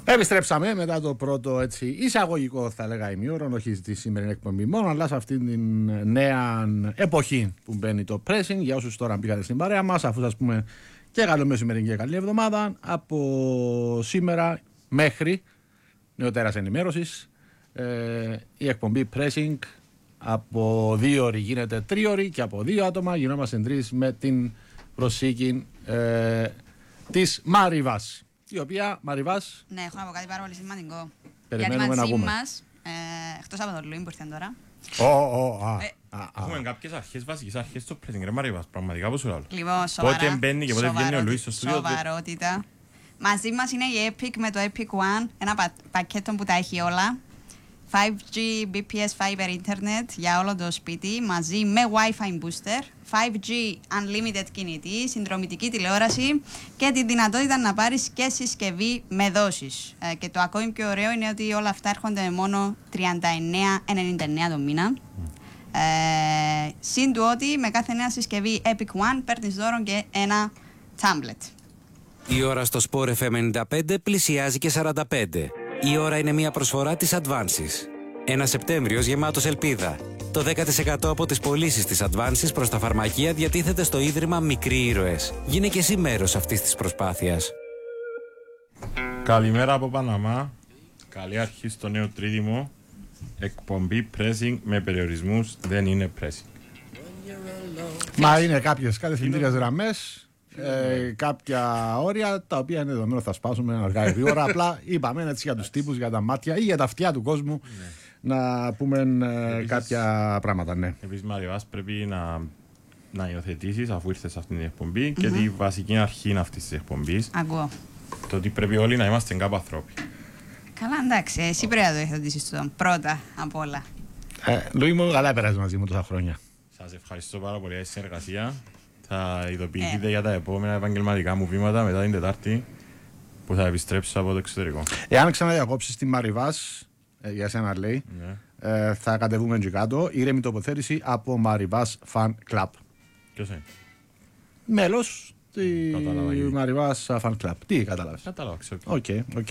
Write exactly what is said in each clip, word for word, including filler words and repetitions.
Επιστρέψαμε μετά το πρώτο έτσι, εισαγωγικό, θα λέγα, ημίωρο, όχι στη σημερινή εκπομπή μόνο, αλλά σε αυτήν την νέα εποχή που μπαίνει το pressing. Για όσους τώρα μπήκατε στην παρέα μας, αφού σας πούμε και καλό μεσημέρι και καλή εβδομάδα, από σήμερα μέχρι νεοτέρας ενημέρωσης, ε, η εκπομπή pressing από δύο ώρες γίνεται τρίωρη και από δύο άτομα γινόμαστε τρεις με την προσήκη ε, της Μαριβάς. Η οποία, Μαριβάς. Ναι, έχω να πω κάτι πάρα πολύ σημαντικό. Περιμένουμε γιατί μαζί να μας, ε, εκτός από τον Λουίν που ήρθαν τώρα. Ω, ω, α, Ε, α, α. Έχουμε κάποιες αρχές, βασικές αρχές στο pressing, ρε Μαριβάς, πραγματικά που σου λέω. Λοιπόν, σοβαρά. Πότε μπαίνει και πότε βγαίνει ο Λουίς στο στούντιο. Σοβαρότητα. Μαζί μας είναι η Epic με το Epic One, ένα πα- πακέτο που τα έχει όλα. φάιβ τζι μπι πι ες Fiber Internet για όλο το σπίτι, μαζί με Wi-Fi Booster, φάιβ τζι Unlimited κινητή, συνδρομητική τηλεόραση και τη δυνατότητα να πάρεις και συσκευή με δόσεις. Ε, και το ακόμη πιο ωραίο είναι ότι όλα αυτά έρχονται με μόνο τριάντα εννέα ενενήντα εννέα το μήνα. Ε, συν του ότι με κάθε νέα συσκευή Epic One παίρνεις δώρο και ένα tablet. Η ώρα στο Sport εφ εμ ενενήντα πέντε πλησιάζει και σαράντα πέντε. Η ώρα είναι μια προσφορά της Advances. Ένα Σεπτέμβριος γεμάτος ελπίδα. Το δέκα τοις εκατό από τις πωλήσεις της Advances προς τα φαρμακεία διατίθεται στο Ίδρυμα Μικροί Ήρωες. Γίνε και εσύ μέρος αυτής της προσπάθειας. Καλημέρα από Παναμά. Καλή αρχή στο νέο τρίδημο. Εκπομπή pressing με περιορισμούς δεν είναι pressing. Μα είναι κάποιες κατευθυντήριες γραμμές, ε, κάποια όρια τα οποία είναι δεδομένο θα σπάσουμε αργά ή γρήγορα. Απλά είπαμε έτσι για τους τύπους, για τα μάτια ή για τα αυτιά του κόσμου να πούμε ε, Επίσης- κάποια πράγματα. Ναι. Επίσης, Μαριβάς, πρέπει να, να υιοθετήσεις αφού ήρθες σε αυτήν την εκπομπή και τη βασική αρχή είναι αυτής της εκπομπής. Ακούω. Το ότι πρέπει όλοι να είμαστε κάπου ανθρώποι. Καλά, εντάξει, εσύ πρέπει να το υιοθετήσεις τον πρώτα απ' όλα. Ε, Λουί μου, καλά πέρασε μαζί μου τόσα χρόνια. Σας ευχαριστώ πάρα πολύ για τη συνεργασία. Θα ειδοποιηθείτε Ε. για τα επόμενα επαγγελματικά μου βήματα μετά την Τετάρτη που θα επιστρέψω από το εξωτερικό. Εάν ξαναδιακόψεις τη Μαριβάς, ε, για σένα λέει, Ναι. ε, θα κατεβούμε εκεί κάτω. Ήρεμη τοποθέτηση από Μαριβάς Fan Club. Ποιος είναι? Μέλος τη Κατάλαβα ήδη. Μαριβάς Fan Club. Τι κατάλαβες? Κατάλαβα, ξέρω. Οκ, οκ.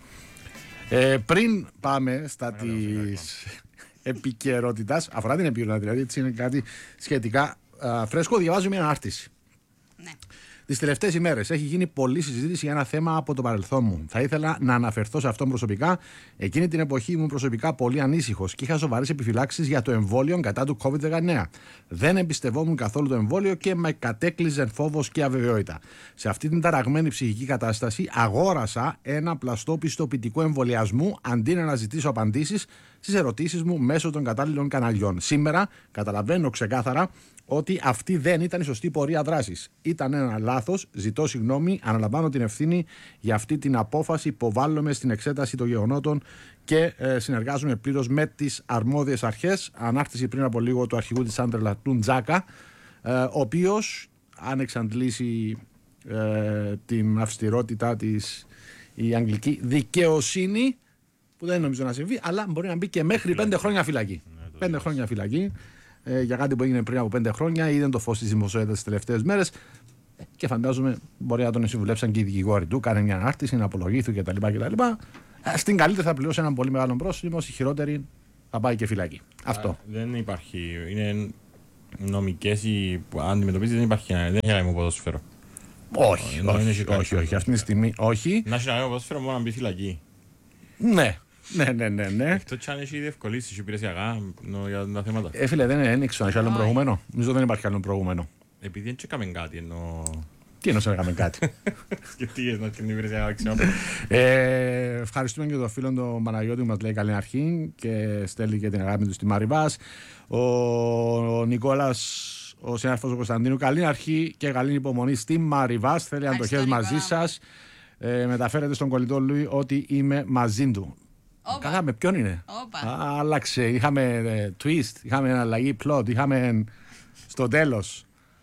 Ε, πριν πάμε στα της επικαιρότητας, αφορά την επικαιρότητα, δηλαδή έτσι είναι κάτι σχετικά α, φρέσκο, διαβάζω μια ανάρτηση. Ναι. Τις τελευταίες ημέρες έχει γίνει πολλή συζήτηση για ένα θέμα από το παρελθόν μου. Θα ήθελα να αναφερθώ σε αυτό προσωπικά. Εκείνη την εποχή ήμουν προσωπικά πολύ ανήσυχος και είχα σοβαρές επιφυλάξεις για το εμβόλιο κατά του κόβιντ δεκαεννέα. Δεν εμπιστευόμουν καθόλου το εμβόλιο και με κατέκλυζε φόβος και αβεβαιότητα. Σε αυτή την ταραγμένη ψυχική κατάσταση αγόρασα ένα πλαστό πιστοποιητικό εμβολιασμού αντί να αναζητήσω απαντήσεις στις ερωτήσεις μου μέσω των κατάλληλων καναλιών. Σήμερα καταλαβαίνω ξεκάθαρα ότι αυτή δεν ήταν η σωστή πορεία δράσης. Ήταν ένα λάθος, ζητώ συγγνώμη, αναλαμβάνω την ευθύνη για αυτή την απόφαση, υποβάλλομαι στην εξέταση των γεγονότων και ε, συνεργάζομαι πλήρως με τις αρμόδιες αρχές. Ανάρτηση πριν από λίγο του αρχηγού της Άντερλα του Τζάκα, ε, ο οποίος, αν εξαντλήσει ε, την αυστηρότητα της η αγγλική δικαιοσύνη, που δεν νομίζω να συμβεί, αλλά μπορεί να μπει και μέχρι πέντε χρόνια φυλακή. το Πέντε χρόνια φυλακή. Ε, για κάτι που έγινε πριν από πέντε χρόνια, είδαν το φως της δημοσιότητας τις τελευταίες μέρες και φαντάζομαι μπορεί να τον συμβουλεύσαν και οι δικηγόροι του, κάνε μια ανάρτηση, να απολογήθου κτλ. κτλ. Ε, στην καλύτερη θα πληρώσει έναν πολύ μεγάλο πρόστιμο, στη χειρότερη θα πάει και φυλακή. Αυτό. Α, δεν υπάρχει. Είναι νομικές οι που αντιμετωπίζει, δεν υπάρχει. Δεν έχει να είμαι ποδόσφαιρο. Όχι, ενώ είναι όχι, και όχι, κάτι. όχι, αυτή τη στιγμή όχι. Να έχει να είμαι ποδόσφαιρο μόνο να μπει φυλακή. Ναι, ναι, ναι, ναι, ναι. Εκτός κι αν έχει διευκολύσεις υπηρεσιακά νο, για τα θέματα. Ε, φίλε, δεν είναι έξω, έχει άλλο Όχι. προηγούμενο. Νομίζω δεν υπάρχει άλλο προηγούμενο. Επειδή δεν έκαμε κάτι ενώ... Τι εννοώ, έκαμε κάτι. Σκεφτείες να την υπηρεσιακά αξιόν. Ε, ευχαριστούμε και τον φίλο τον Παναγιώτη που μας λέει καλή αρχή και στέλνει και την αγάπη του στη Μαριβάς. Ο, ο Νικόλας, ο συνάδελφος του Κωνσταντίνου, καλή αρχή και καλή υπομονή στη Μαριβάς. Θέλει Ευχαριστώ, αντοχές μαζί Νικόλα. σας. Ε, μεταφέρετε στον κολλητό Λουί ότι είμαι μαζί του. Όπα. Καλά, με ποιον είναι? Όπα. Α, άλλαξε. Είχαμε ε, twist, είχαμε αλλαγή plot, είχαμε στο τέλος.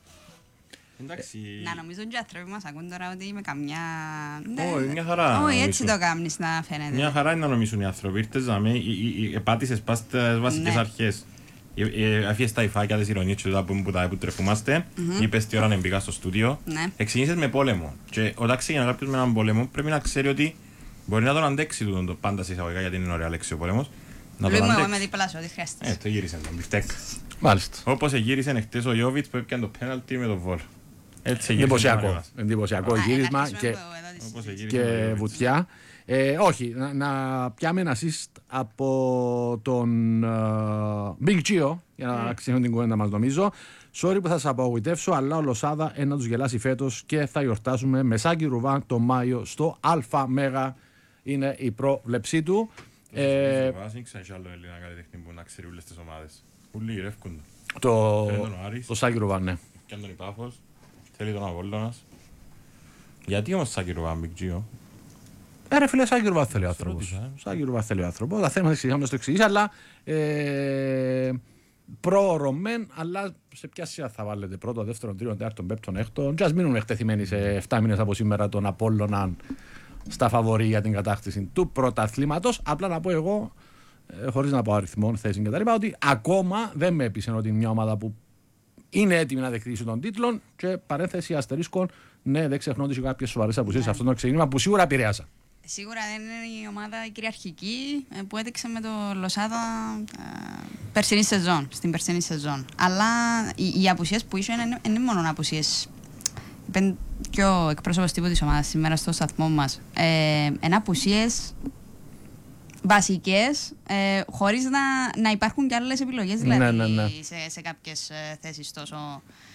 Εντάξει. Να νομίζουν και οι άνθρωποι μας ακούν τώρα ότι είμαι καμιά... Όχι, μια χαρά Όχι, νομίζω. έτσι το κάνεις να φαίνεται. Μια χαρά είναι να νομίζουν οι άνθρωποι. Ήρθες να με, επάτησες πας στις βασικές Ναι. αρχές. Αφιές τα υφάκια, τις ηρωνίες και τα που τα που τρεφούμαστε. Είπες τι ώρα να μπήκα στο στούντιο. Ναι. Εξηγήσεις με πόλεμο. Και όταν ξεκινά κάποιος με έναν πόλεμο πρέπει να ξέρει ότι Μπορεί να τον αντέξει το, το πάντα σε εισαγωγικά γιατί είναι ωραία λέξη ο πόλεμος. Να τον Βλέπουμε εγώ αντέξει. με δίπλα σου, ό,τι χρειάζεται. Ε, το γύρισε τον μπιφτέκ. Μάλιστα. Όπως εγύρισε εχθές ο Ιόβιτς που έπιανε το πέναλτι με τον Βόλ. Έτσι εγύρισε. Εντυπωσιακό. Εντυπωσιακό γύρισμα και, Όπως εγύρισε και ο Ιόβιτς. βουτιά. Ε, όχι, να, να πιάμε ένα assist από τον uh, Big Gio για να mm. ξεκινούν την κουβέντα μας νομίζω. Sorry που θα σας απογοητεύσω, αλλά ο Λοσάδα είναι να τους γελάσει φέτος και θα γιορτάσουμε με Σάκη Ρουβάν το Μάιο στο Αλφα Μέγα. Είναι η πρόβλεψή του. Ε, άλλο Έλληνα καλλιτέχνη που να ξέρει όλες τις ομάδες. Ούλοι ρεύκονται. Το, το Σάκη Ρουβάν, ναι. Και αν τον Πάφος, θέλει τον Απόλλωνας. Γιατί όμως Σάκη Ρουβάν, Big Gio? Ε, ρε φίλε, Σάκη Ρουβάν θέλει ο άνθρωπος. Σάκη Ρουβάν θέλει ο άνθρωπος. Τα θέματα εξηγάμε στο εξηγείς, αλλά ε, προωρωμέν, αλλά σε ποια σειρά θα βάλετε πρώτο, δεύτερο, τρίτο, τέταρτο, πέμπτο, έκτο. Και ας μείνουν εκτεθειμένοι σε εφτά μήνες από σήμερα τον Απόλλωνα στα φαβορί για την κατάκτηση του πρωταθλήματος. Απλά να πω εγώ, ε, χωρίς να πω αριθμών, θέση κτλ., ότι ακόμα δεν με έπεισε ότι μια ομάδα που είναι έτοιμη να διεκδικήσει τον τίτλο και παρένθεση αστερίσκων, ναι, δεν ξεχνώ ότι είχε κάποιες σοβαρές απουσίες σε αυτό το ξεκίνημα που σίγουρα επηρέασαν. Σίγουρα δεν είναι η ομάδα η κυριαρχική που έδειξε με το Λοσάδα ε, περσινή σεζόν, στην περσινή σεζόν. Αλλά οι, οι απουσίες που ήσουν είναι, είναι μόνο απουσίες. Είπε και ο εκπρόσωπος τύπου της ομάδας σήμερα στο σταθμό μας. Ε, είναι απουσίες βασικές, ε, χωρίς να, να υπάρχουν και άλλες επιλογές δηλαδή, ναι, ναι, ναι. Σε, σε κάποιες ε, θέσεις τόσο